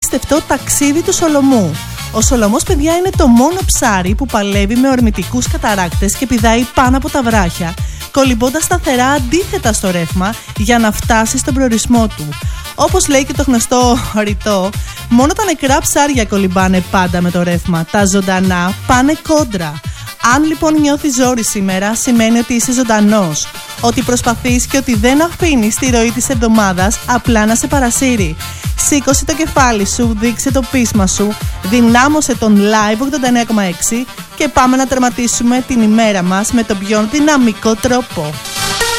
απίστευτο ταξίδι του Σολομού. Ο Σολομός, παιδιά, είναι το μόνο ψάρι που παλεύει με ορμητικούς καταράκτες και πηδάει πάνω από τα βράχια, κολυμπώντας σταθερά αντίθετα στο ρεύμα για να φτάσει στον προορισμό του. Όπως λέει και το γνωστό ρητό, μόνο τα νεκρά ψάρια κολυμπάνε πάντα με το ρεύμα, τα ζωντανά πάνε κόντρα. Αν λοιπόν νιώθεις ζόρι σήμερα, σημαίνει ότι είσαι ζωντανός, ότι προσπαθείς και ότι δεν αφήνεις τη ροή της εβδομάδας απλά να σε παρασύρει. Σήκωσε το κεφάλι σου, δείξε το πείσμα σου, δυνάμωσε τον Live 89,6 και πάμε να τερματίσουμε την ημέρα μας με τον πιο δυναμικό τρόπο.